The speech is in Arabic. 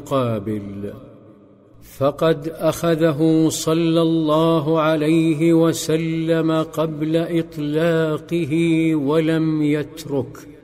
قابل، فقد أخذه صلى الله عليه وسلم قبل إطلاقه ولم يتركه.